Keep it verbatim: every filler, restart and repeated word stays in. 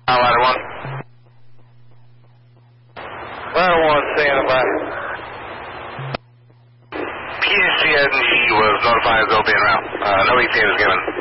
Uh, ladder one. Ladder one, standing by. P H C N G was notified as O being around. Uh, no E T A was given.